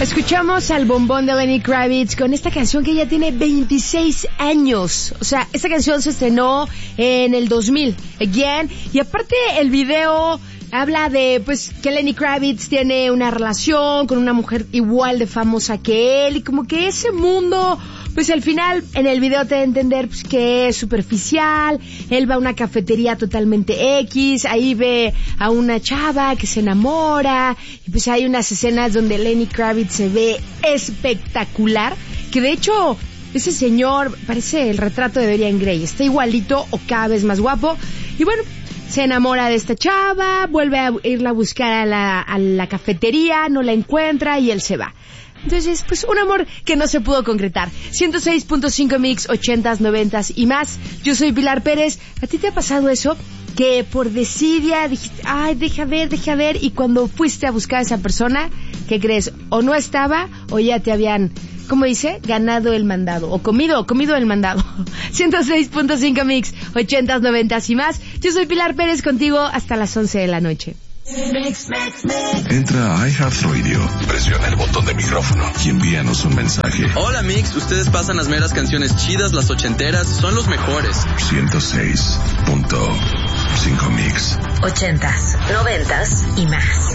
Escuchamos al bombón de Lenny Kravitz con esta canción que ya tiene 26 años. O sea, esta canción se estrenó en el 2000, Again. Y aparte el video habla de, pues, que Lenny Kravitz tiene una relación con una mujer igual de famosa que él. Y como que ese mundo, pues al final en el video te da a entender pues, que es superficial. Él va a una cafetería totalmente X, ahí ve a una chava que se enamora, y pues hay unas escenas donde Lenny Kravitz se ve espectacular, que de hecho ese señor parece el retrato de Dorian Gray, está igualito o cada vez más guapo. Y bueno, se enamora de esta chava, vuelve a irla a buscar a la cafetería, no la encuentra y él se va. Entonces, pues un amor que no se pudo concretar. 106.5 Mix, 80s, 90s y más. Yo soy Pilar Pérez. ¿A ti te ha pasado eso? Que por desidia dijiste, ay, deja ver, y cuando fuiste a buscar a esa persona, ¿qué crees? O no estaba, o ya te habían, ¿cómo dice? Ganado el mandado, o comido el mandado. 106.5 Mix, 80s, 90s y más. Yo soy Pilar Pérez contigo hasta las 11 de la noche. Entra a iHeartRadio, presiona el botón de micrófono y envíanos un mensaje. Hola Mix, ustedes pasan las meras canciones chidas, las ochenteras, son los mejores. 106.5 Mix. 80s, 90s y más.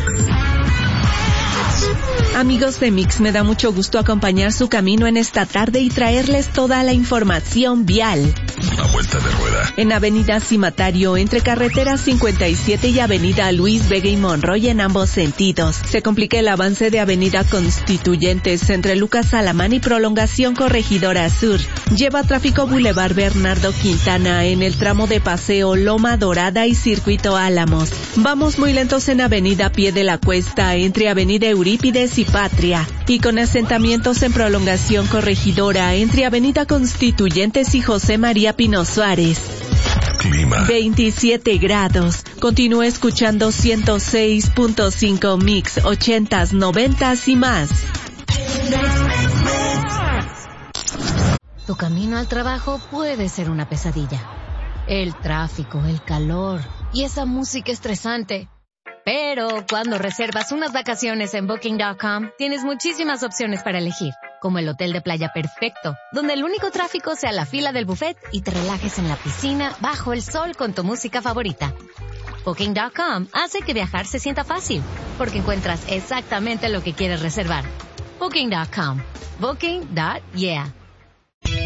Amigos de Mix, me da mucho gusto acompañar su camino en esta tarde y traerles toda la información vial. La vuelta de rueda. En Avenida Cimatario, entre carretera 57 y Avenida Luis Vega y Monroy en ambos sentidos. Se complica el avance de Avenida Constituyentes entre Lucas Alamán y Prolongación Corregidora Sur. Lleva tráfico Boulevard Bernardo Quintana en el tramo de Paseo Loma Dorada y Circuito Álamos. Vamos muy lentos en Avenida Pie de la Cuesta entre Avenida Eurípides y Patria. Y con asentamientos en Prolongación Corregidora entre Avenida Constituyentes y José María Pino Suárez. Clima. 27 grados. Continúa escuchando 106.5 Mix, 80s, 90s y más. Tu camino al trabajo puede ser una pesadilla. El tráfico, el calor y esa música estresante. Pero cuando reservas unas vacaciones en Booking.com, tienes muchísimas opciones para elegir, como el hotel de playa perfecto, donde el único tráfico sea la fila del buffet y te relajes en la piscina bajo el sol con tu música favorita. Booking.com hace que viajar se sienta fácil, porque encuentras exactamente lo que quieres reservar. Booking.com. Booking.yeah.